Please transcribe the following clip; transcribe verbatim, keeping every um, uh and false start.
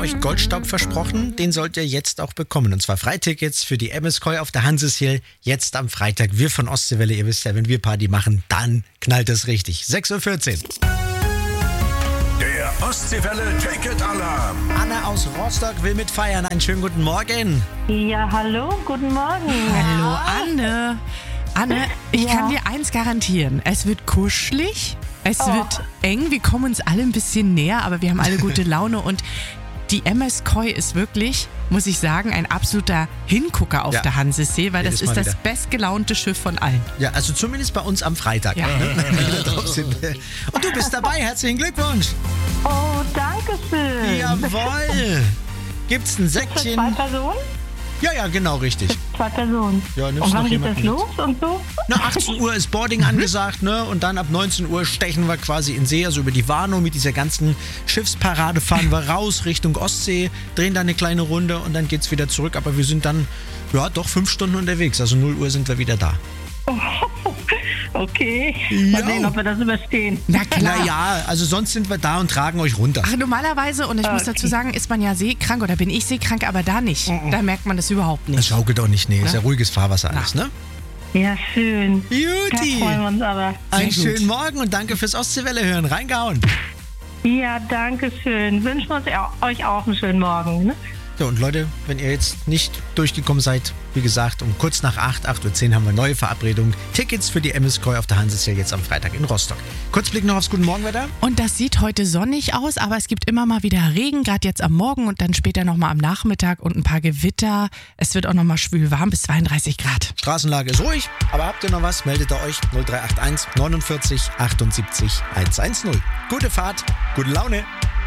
euch Goldstaub versprochen, den sollt ihr jetzt auch bekommen. Und zwar Freitickets für die M S Koi auf der Hanseshill jetzt am Freitag. Wir von Ostseewelle, ihr wisst ja, wenn wir Party machen, dann knallt es richtig. sechs Uhr vierzehn. Der Ostseewelle Ticket Alarm. Anne aus Rostock will mitfeiern. Einen schönen guten Morgen. Ja, hallo, guten Morgen. Hallo Anne. Anne, ich Ja. kann dir eins garantieren. Es wird kuschelig, es Oh. wird eng, wir kommen uns alle ein bisschen näher, aber wir haben alle gute Laune und die M S Koi ist wirklich, muss ich sagen, ein absoluter Hingucker auf Ja. der Hansesee, weil Jedes das Mal ist das wieder. bestgelaunte Schiff von allen. Ja, also zumindest bei uns am Freitag. Ja. Ne? Wenn wir da drauf sind. Und du bist dabei. Herzlichen Glückwunsch. Oh, danke schön. Jawohl. Gibt's ein Für Säckchen? zwei Personen? Ja, ja, genau, richtig. Zwei Personen. Ja, nimmst und noch wann geht das jemanden los und so? Na, achtzehn Uhr ist Boarding angesagt, ne? Und dann ab neunzehn Uhr stechen wir quasi in See, also über die Warnow mit dieser ganzen Schiffsparade fahren wir raus Richtung Ostsee, drehen dann eine kleine Runde und dann geht's wieder zurück. Aber wir sind dann, ja, doch fünf Stunden unterwegs. Also null Uhr sind wir wieder da. Okay. Ja. Mal sehen, ob wir das überstehen. Na klar. Naja, also sonst sind wir da und tragen euch runter. Ach, normalerweise, und ich muss Okay. dazu sagen, ist man ja seekrank oder bin ich seekrank, aber da nicht. Da merkt man das überhaupt Das nicht. schaukelt auch nicht, nee, ist ja ruhiges Fahrwasser alles, ne? Ja, schön. Da Juti, freuen wir uns aber. einen Sehr gut. schönen Morgen und danke fürs Ostseewelle hören. Reingehauen. Ja, danke schön. Wünschen wir uns au- euch auch einen schönen Morgen. Ne? So, und Leute, wenn ihr jetzt nicht durchgekommen seid, wie gesagt, um kurz nach acht, acht Uhr zehn haben wir neue Verabredungen. Tickets für die M S Koi auf der Hanseshill jetzt am Freitag in Rostock. Kurzblick noch aufs Guten Morgenwetter. Und das sieht heute sonnig aus, aber es gibt immer mal wieder Regen, gerade jetzt am Morgen und dann später nochmal am Nachmittag und ein paar Gewitter. Es wird auch nochmal schwül warm bis zweiunddreißig Grad. Straßenlage ist ruhig, aber habt ihr noch was, meldet ihr euch null drei acht eins neunundvierzig achtundsiebzig hundertzehn. Gute Fahrt, gute Laune.